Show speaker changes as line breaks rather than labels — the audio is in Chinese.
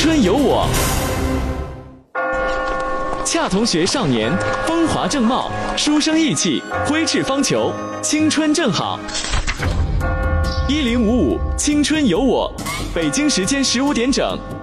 春有我。恰同学少年，风华正茂，书生意气，挥斥方遒，青春正好。1055青春有我，北京时间15点整。